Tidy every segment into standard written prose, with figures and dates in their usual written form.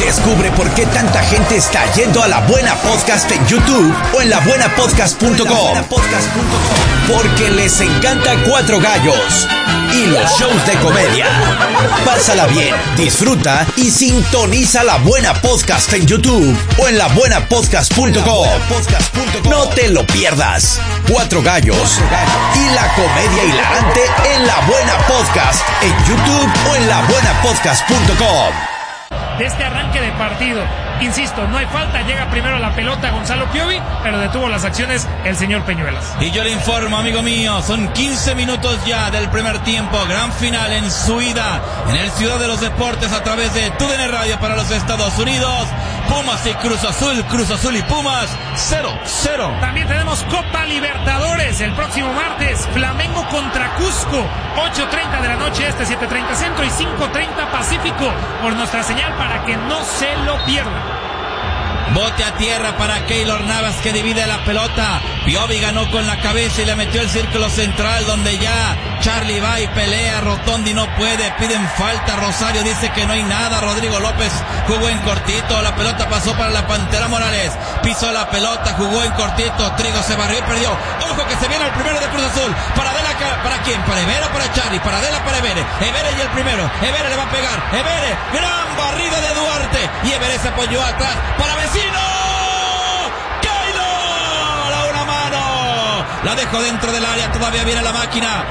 Descubre por qué tanta gente está yendo a La Buena Podcast en YouTube o en labuenapodcast.com. Porque les encanta Cuatro Gallos y los shows de comedia. Pásala bien, disfruta y sintoniza La Buena Podcast en YouTube o en labuenapodcast.com. No te lo pierdas. Cuatro Gallos y la comedia hilarante en La Buena Podcast en YouTube o en labuenapodcast.com. De este arranque de partido, insisto, no hay falta, llega primero la pelota Gonzalo Piovi, pero detuvo las acciones el señor Peñuelas. Y yo le informo, amigo mío, son 15 minutos ya del primer tiempo, gran final en su ida en el Ciudad de los Deportes a través de TUDN Radio para los Estados Unidos. Pumas y Cruz Azul y Pumas, 0-0. También tenemos Copa Libertadores el próximo martes, Flamengo contra Cusco, 8:30 de la noche 7:30 Centro y 5:30 Pacífico, por nuestra señal para que no se lo pierdan. Bote a tierra para Keylor Navas que divide la pelota. Piovi ganó con la cabeza y le metió el círculo central donde ya Charlie va y pelea. Rotondi no puede, piden falta. Rosario dice que no hay nada. Rodrigo López jugó en cortito. La pelota pasó para la Pantera Morales. Pisó la pelota, jugó en cortito. Trigo se barrió y perdió. Ojo que se viene el primero de Cruz Azul. ¿Para quién? ¿Para Evere o para Charlie? Para Adela, para Evere. Evere y el primero. Evere le va a pegar. Evere, gran barrida de Duarte. Y Evere se apoyó atrás para Vecino. ¡Keylor! A una mano. La dejó dentro del área. Todavía viene la máquina.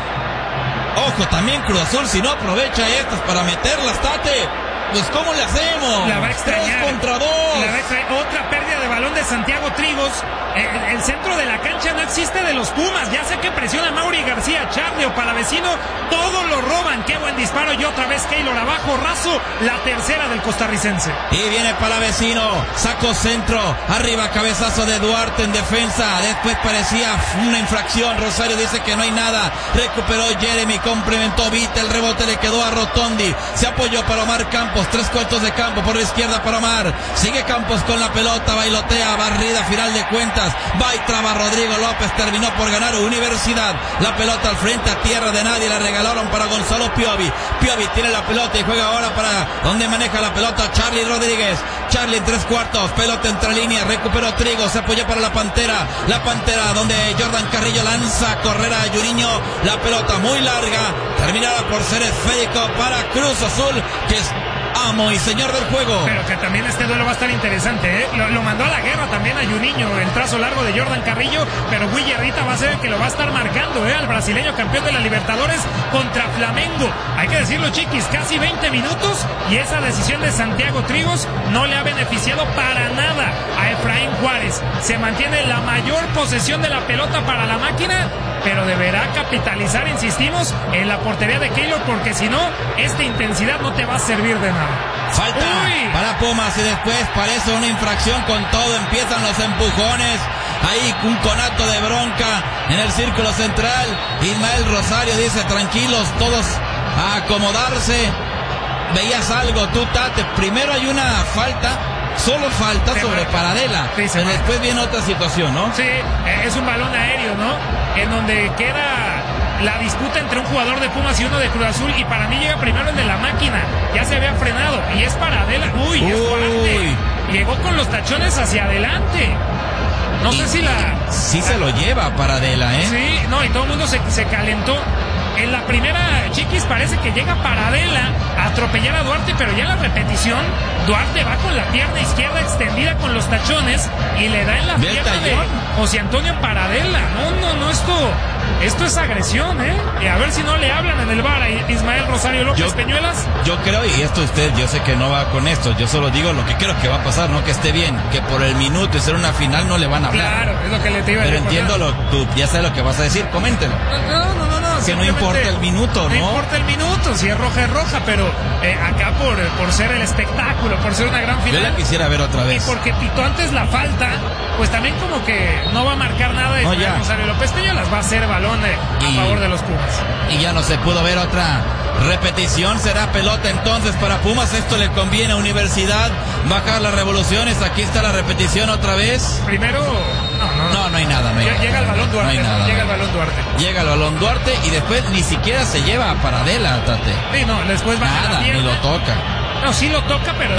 Ojo, también Cruz Azul, si no aprovecha estas para meterlas, Tate, pues ¿cómo le hacemos? La va a extrañar. 3 contra 2. La va a extrañar. Otra pérdida de balón de Santiago Trigos. El centro de la cancha no existe de los Pumas. Ya sé que presiona Mauri García, Charlie o Palavecino. Todos lo roban. Qué buen disparo. Y otra vez Keylor abajo. Raso. La tercera del costarricense. Y viene Palavecino. Sacó centro. Arriba cabezazo de Duarte en defensa. Después parecía una infracción. Rosario dice que no hay nada. Recuperó Jeremy. Complementó Vita. El rebote le quedó a Rotondi. Se apoyó para Omar Campos. 3/4 de campo por la izquierda para Omar. Sigue Campos con la pelota. Bailotea. Barrida final de cuentas. Va y traba Rodrigo López. Terminó por ganar Universidad. La pelota al frente a tierra de nadie. La regalaron para Gonzalo Piovi. Piovi tiene la pelota y juega ahora para donde maneja la pelota Charlie Rodríguez. Charlie en 3/4. Pelota entre líneas. Recuperó Trigo. Se apoyó para la Pantera. La Pantera donde Jordan Carrillo lanza a correr a Yuriño. La pelota muy larga. Terminada por ser esférico para Cruz Azul, que es amo y señor del juego. Pero que también este duelo va a estar interesante, ¿eh? Lo mandó a la guerra también a Juninho, el trazo largo de Jordan Carrillo, pero Guillerrita va a ser el que lo va a estar marcando, al brasileño campeón de la Libertadores contra Flamengo. Hay que decirlo, chiquis, casi 20 minutos y esa decisión de Santiago Trigos no le ha beneficiado para nada a Efraín Juárez. Se mantiene la mayor posesión de la pelota para la máquina, pero deberá capitalizar, insistimos, en la portería de Keylor, porque si no, esta intensidad no te va a servir de nada. Falta para Pumas y después parece una infracción con todo. Empiezan los empujones. Ahí un conato de bronca en el círculo central. Ismael Rosario dice: tranquilos, todos a acomodarse. ¿Veías algo tú, Tate? Primero hay una falta. Solo falta sobre Paradela. Sí, pero después viene otra situación, ¿no? Sí, es un balón aéreo, ¿no? En donde queda la disputa entre un jugador de Pumas y uno de Cruz Azul, y para mí llega primero el de la máquina. Ya se había frenado y es Paradela. Uy, es fuerte. Llegó con los tachones hacia adelante. No sé si sí se lo lleva Paradela, ¿eh? Sí, no, y todo el mundo se calentó. En la primera, chiquis, parece que llega Paradela a atropellar a Duarte, pero ya en la repetición, Duarte va con la pierna izquierda extendida con los tachones y le da en la pierna de José Antonio Paradela. No, esto es agresión, ¿eh? Y a ver si no le hablan en el VAR a Ismael Rosario López Peñuelas. Yo creo, y esto yo sé que no va con esto, yo solo digo lo que creo que va a pasar, no que esté bien, que por el minuto y ser una final no le van a hablar. Claro, es lo que le te iba a decir. Pero entiendo, tú ya sabes lo que vas a decir, coméntelo. No. Que no importa el minuto, ¿no? No importa el minuto, si es roja, pero acá por ser el espectáculo, por ser una gran final. Yo la quisiera ver otra vez. Y porque pitó antes la falta, pues también como que no va a marcar nada de Rosario López Peñuelas, va a ser balón a favor de los Pumas. Y ya no se pudo ver otra repetición, será pelota entonces para Pumas. Esto le conviene a Universidad bajar las revoluciones. Aquí está la repetición otra vez. Primero no hay nada. Llega el balón Duarte. No hay nada. Llega el balón Duarte. Llega el balón Duarte y después ni siquiera se lleva a Paradela, Tate. Sí, no, después va nada, a la pierna. ni lo toca. No, sí lo toca, pero